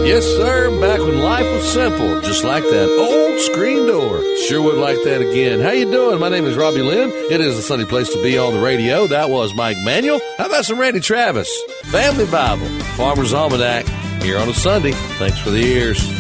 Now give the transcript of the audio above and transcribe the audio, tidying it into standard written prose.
Yes, sir. Back when life was simple, just like that old screen door. Sure would like that again. How you doing? My name is Robbie Lynn. It is a sunny place to be on the radio. That was Mike Manuel. How about some Randy Travis? Family Bible, Farmer's Almanac, here on a Sunday. Thanks for the ears.